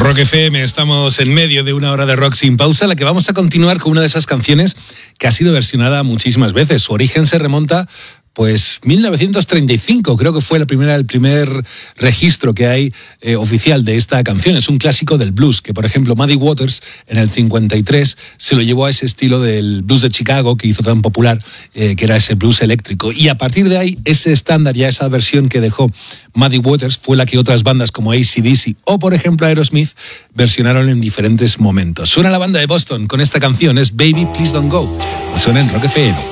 Rock FM, estamos en medio de una hora de rock sin pausa, en la que vamos a continuar con una de esas canciones que ha sido versionada muchísimas veces. Su origen se remonta, pues, 1935, creo que fue el primer registro que hay oficial de esta canción. Es un clásico del blues, que por ejemplo Muddy Waters en el 53 se lo llevó a ese estilo del blues de Chicago que hizo tan popular, que era ese blues eléctrico. Y a partir de ahí, ese estándar, ya esa versión que dejó Muddy Waters, fue la que otras bandas como AC/DC o por ejemplo Aerosmith versionaron en diferentes momentos. Suena la banda de Boston con esta canción, es Baby Please Don't Go, y suena en Rock FM.